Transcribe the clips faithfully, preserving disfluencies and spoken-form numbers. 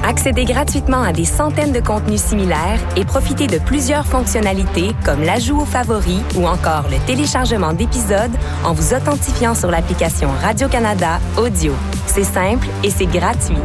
Accédez gratuitement à des centaines de contenus similaires et profitez de plusieurs fonctionnalités comme l'ajout aux favoris ou encore le téléchargement d'épisodes en vous authentifiant sur l'application Radio-Canada Audio. C'est simple et c'est gratuit.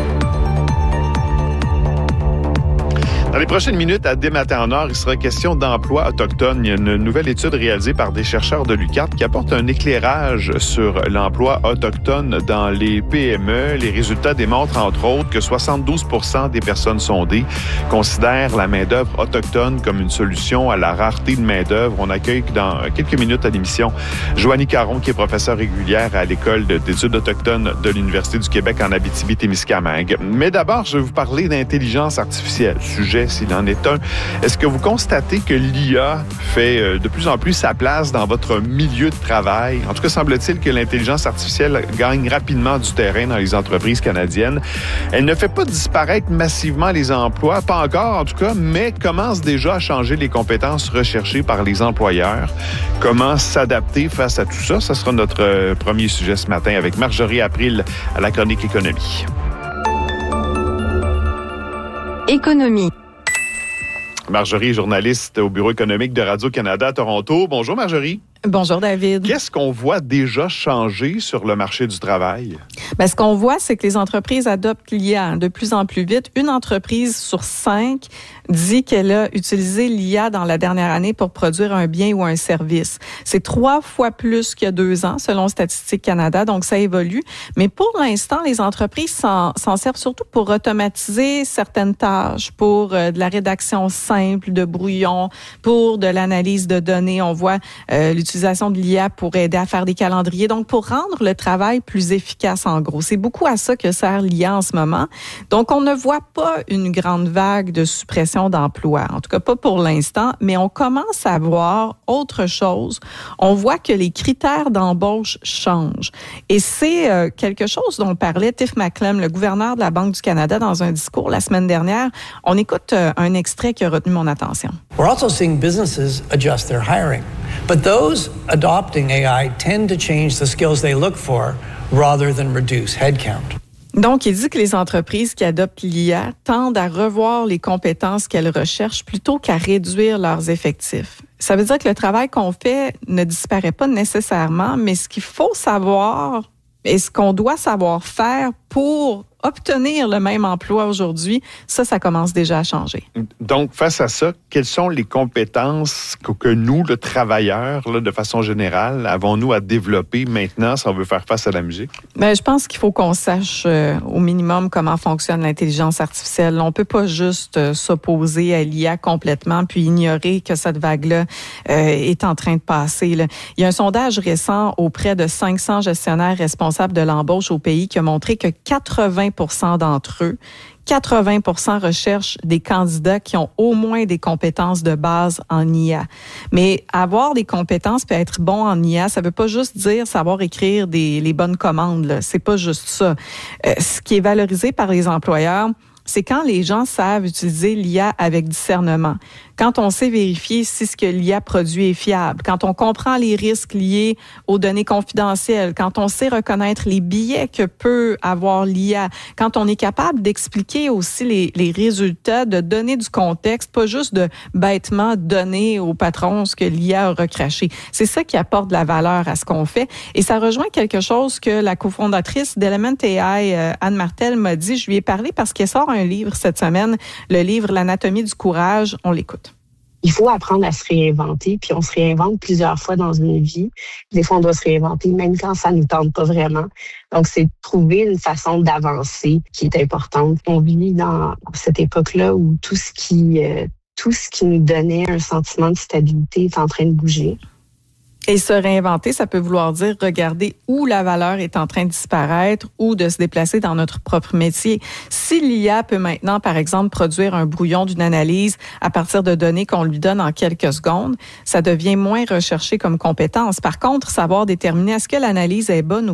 Dans les prochaines minutes, à Dès Matin en Or, il sera question d'emploi autochtone. Il y a une nouvelle étude réalisée par des chercheurs de l'U Q A D qui apporte un éclairage sur l'emploi autochtone dans les P M E. Les résultats démontrent, entre autres, que soixante-douze pour cent des personnes sondées considèrent la main-d'œuvre autochtone comme une solution à la rareté de main-d'œuvre. On accueille dans quelques minutes à l'émission Joanie Caron, qui est professeure régulière à l'École d'études autochtones de l'Université du Québec en Abitibi-Témiscamingue. Mais d'abord, je vais vous parler d'intelligence artificielle, sujet s'il en est un. Est-ce que vous constatez que l'I A fait de plus en plus sa place dans votre milieu de travail? En tout cas, semble-t-il que l'intelligence artificielle gagne rapidement du terrain dans les entreprises canadiennes. Elle ne fait pas disparaître massivement les emplois, pas encore en tout cas, mais commence déjà à changer les compétences recherchées par les employeurs. Comment s'adapter face à tout ça? Ce sera notre premier sujet ce matin avec Marjorie April à la chronique économie. Économie. Marjorie, journaliste au Bureau économique de Radio-Canada à Toronto. Bonjour Marjorie. Bonjour David. Qu'est-ce qu'on voit déjà changer sur le marché du travail? Bien, ce qu'on voit, c'est que les entreprises adoptent l'I A de plus en plus vite. Une entreprise sur cinq dit qu'elle a utilisé l'I A dans la dernière année pour produire un bien ou un service. C'est trois fois plus qu'il y a deux ans, selon Statistique Canada, donc ça évolue. Mais pour l'instant, les entreprises s'en, s'en servent surtout pour automatiser certaines tâches, pour euh, de la rédaction simple de brouillons, pour de l'analyse de données. On voit euh, l'utilisation de l'I A pour aider à faire des calendriers, donc pour rendre le travail plus efficace en gros. C'est beaucoup à ça que sert l'I A en ce moment. Donc, on ne voit pas une grande vague de suppression d'emplois, en tout cas pas pour l'instant, mais on commence à voir autre chose. On voit que les critères d'embauche changent. Et c'est euh, quelque chose dont parlait Tiff Macklem, le gouverneur de la Banque du Canada, dans un discours la semaine dernière. On écoute euh, un extrait qui a retenu mon attention. We're also seeing businesses adjust their hiring. But those adopting A I tend to change the skills they look for rather than reduce headcount. Donc, il dit que les entreprises qui adoptent l'I A tendent à revoir les compétences qu'elles recherchent plutôt qu'à réduire leurs effectifs. Ça veut dire que le travail qu'on fait ne disparaît pas nécessairement, mais ce qu'il faut savoir et ce qu'on doit savoir faire pour obtenir le même emploi aujourd'hui, ça, ça commence déjà à changer. Donc, face à ça, quelles sont les compétences que, que nous, le travailleur, là, de façon générale, avons-nous à développer maintenant si on veut faire face à la musique? Bien, je pense qu'il faut qu'on sache euh, au minimum comment fonctionne l'intelligence artificielle. On ne peut pas juste euh, s'opposer à l'I A complètement puis ignorer que cette vague-là euh, est en train de passer, là. Il y a un sondage récent auprès de cinq cents gestionnaires responsables de l'embauche au pays qui a montré que quatre-vingts pour cent d'entre eux, quatre-vingts pour cent recherchent des candidats qui ont au moins des compétences de base en I A. Mais avoir des compétences peut être bon en I A, ça veut pas juste dire savoir écrire des, les bonnes commandes, là. C'est pas juste ça. Euh, ce qui est valorisé par les employeurs, c'est quand les gens savent utiliser l'I A avec discernement. Quand on sait vérifier si ce que l'I A produit est fiable, quand on comprend les risques liés aux données confidentielles, quand on sait reconnaître les biais que peut avoir l'I A, quand on est capable d'expliquer aussi les, les résultats, de donner du contexte, pas juste de bêtement donner au patron ce que l'I A a recraché. C'est ça qui apporte de la valeur à ce qu'on fait. Et ça rejoint quelque chose que la cofondatrice d'Element A I, euh, Anne Martel, m'a dit. Je lui ai parlé parce qu'elle sort un livre cette semaine, le livre L'anatomie du courage. On l'écoute. Il faut apprendre à se réinventer, puis on se réinvente plusieurs fois dans une vie. Des fois, on doit se réinventer même quand ça ne nous tente pas vraiment. Donc, c'est de trouver une façon d'avancer qui est importante. On vit dans cette époque-là où tout ce qui, euh, tout ce qui nous donnait un sentiment de stabilité est en train de bouger. Et se réinventer, ça peut vouloir dire regarder où la valeur est en train de disparaître ou de se déplacer dans notre propre métier. Si l'I A peut maintenant, par exemple, produire un brouillon d'une analyse à partir de données qu'on lui donne en quelques secondes, ça devient moins recherché comme compétence. Par contre, savoir déterminer est-ce que l'analyse est bonne ou pas.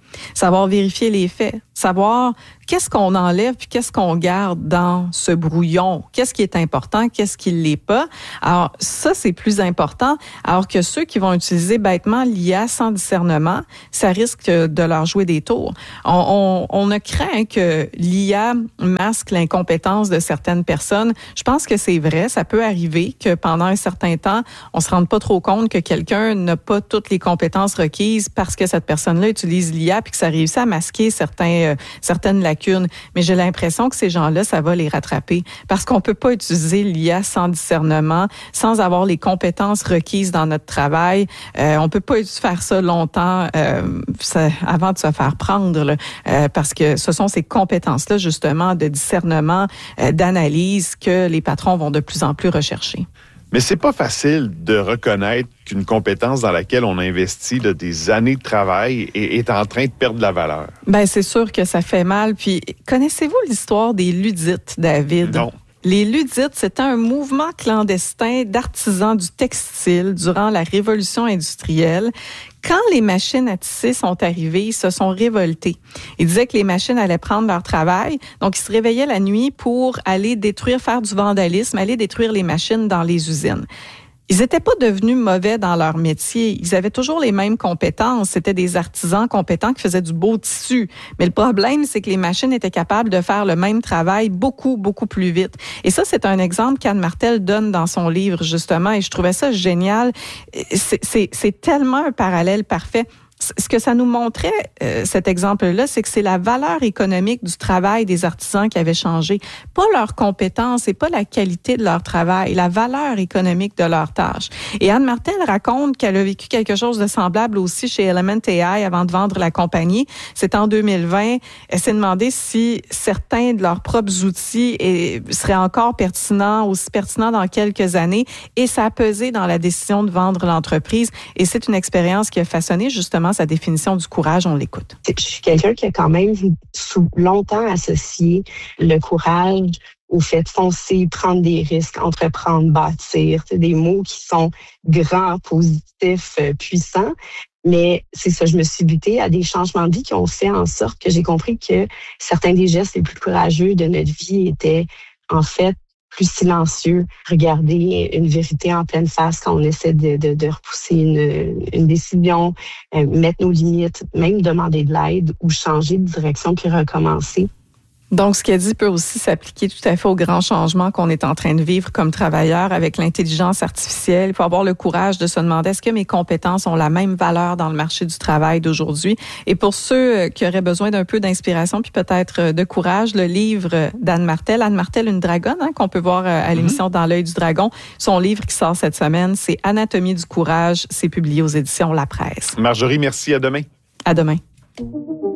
savoir vérifier les faits, savoir qu'est-ce qu'on enlève puis qu'est-ce qu'on garde dans ce brouillon, qu'est-ce qui est important, qu'est-ce qui ne l'est pas. Alors ça, c'est plus important, alors que ceux qui vont utiliser bêtement l'I A sans discernement, ça risque de leur jouer des tours. On, on, on a craint que l'I A masque l'incompétence de certaines personnes. Je pense que c'est vrai, ça peut arriver que pendant un certain temps, on se rende pas trop compte que quelqu'un n'a pas toutes les compétences requises parce que cette personne-là utilise l'I A puis que ça réussit à masquer certains, euh, certaines lacunes. Mais j'ai l'impression que ces gens-là, ça va les rattraper parce qu'on peut pas utiliser l'I A sans discernement, sans avoir les compétences requises dans notre travail. Euh, on peut pas faire ça longtemps euh, ça, avant de se faire prendre, là, euh, parce que ce sont ces compétences-là, justement, de discernement, euh, d'analyse que les patrons vont de plus en plus rechercher. Mais c'est pas facile de reconnaître qu'une compétence dans laquelle on investit là, des années de travail est, est en train de perdre de la valeur. Ben c'est sûr que ça fait mal. Puis, connaissez-vous l'histoire des Luddites, David? Non. Les Luddites, c'était un mouvement clandestin d'artisans du textile durant la Révolution industrielle. Quand les machines à tisser sont arrivées, ils se sont révoltés. Ils disaient que les machines allaient prendre leur travail, donc ils se réveillaient la nuit pour aller détruire, faire du vandalisme, aller détruire les machines dans les usines. Ils n'étaient pas devenus mauvais dans leur métier. Ils avaient toujours les mêmes compétences. C'était des artisans compétents qui faisaient du beau tissu. Mais le problème, c'est que les machines étaient capables de faire le même travail beaucoup, beaucoup plus vite. Et ça, c'est un exemple qu'Anne Martel donne dans son livre, justement, et je trouvais ça génial. C'est, c'est, c'est tellement un parallèle parfait. Ce que ça nous montrait, euh, cet exemple-là, c'est que c'est la valeur économique du travail des artisans qui avait changé. Pas leurs compétences et pas la qualité de leur travail, la valeur économique de leurs tâches. Et Anne Martel raconte qu'elle a vécu quelque chose de semblable aussi chez Element A I avant de vendre la compagnie. C'est en deux mille vingt. Elle s'est demandé si certains de leurs propres outils et, seraient encore pertinents, aussi pertinents dans quelques années. Et ça a pesé dans la décision de vendre l'entreprise. Et c'est une expérience qui a façonné justement sa définition du courage. On l'écoute. Je suis quelqu'un qui a quand même sous longtemps associé le courage au fait de foncer, prendre des risques, entreprendre, bâtir. C'est des mots qui sont grands, positifs, puissants. Mais c'est ça, je me suis butée à des changements de vie qui ont fait en sorte que j'ai compris que certains des gestes les plus courageux de notre vie étaient en fait plus silencieux, regarder une vérité en pleine face quand on essaie de, de, de repousser une, une décision, euh, mettre nos limites, même demander de l'aide ou changer de direction puis recommencer. Donc, ce qu'elle dit peut aussi s'appliquer tout à fait aux grands changements qu'on est en train de vivre comme travailleurs avec l'intelligence artificielle. Il faut avoir le courage de se demander est-ce que mes compétences ont la même valeur dans le marché du travail d'aujourd'hui. Et pour ceux qui auraient besoin d'un peu d'inspiration puis peut-être de courage, le livre d'Anne Martel, Anne Martel, une dragonne, hein, qu'on peut voir à l'émission mm-hmm. Dans l'œil du dragon. Son livre qui sort cette semaine, c'est Anatomie du courage. C'est publié aux éditions La Presse. Marjorie, merci. À demain. À demain.